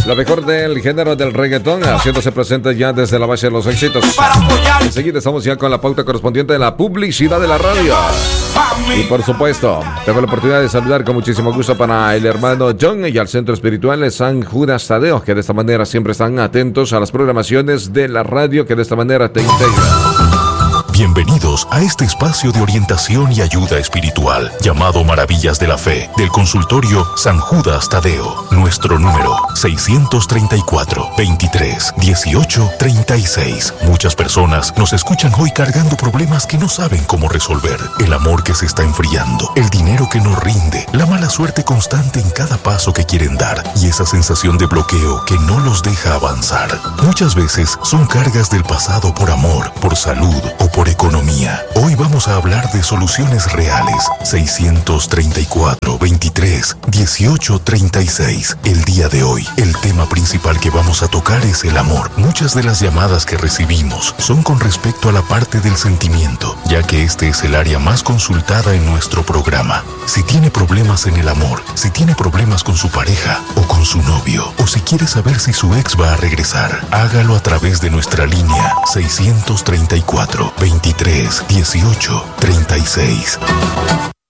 Lo mejor del género del reggaetón, haciéndose presente ya desde la base de los éxitos. Enseguida estamos ya con la pauta correspondiente de la publicidad de la radio. Y por supuesto, tengo la oportunidad de saludar con muchísimo gusto para el hermano John y al Centro Espiritual de San Judas Tadeo, que de esta manera siempre están atentos a las programaciones de la radio, que de esta manera te integra. Bienvenidos a este espacio de orientación y ayuda espiritual llamado Maravillas de la Fe del consultorio San Judas Tadeo. Nuestro número 634-23-18-36. Muchas personas nos escuchan hoy cargando problemas que no saben cómo resolver. El amor que se está enfriando, el dinero que no rinde, la mala suerte constante en cada paso que quieren dar y esa sensación de bloqueo que no los deja avanzar. Muchas veces son cargas del pasado por amor, por salud o por economía. Hoy vamos a hablar de soluciones reales. 634-23-18-36. El día de hoy, el tema principal que vamos a tocar es el amor. Muchas de las llamadas que recibimos son con respecto a la parte del sentimiento, ya que este es el área más consultada en nuestro programa. Si tiene problemas en el amor, si tiene problemas con su pareja o con su novio, o si quiere saber si su ex va a regresar, hágalo a través de nuestra línea 634-23-18-36.